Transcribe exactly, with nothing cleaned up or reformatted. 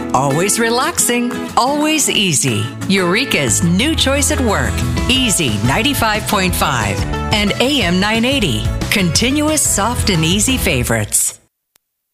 Always relaxing, always easy. Eureka's new choice at work. Easy ninety-five point five and A M nine eighty. Continuous soft and easy favorites.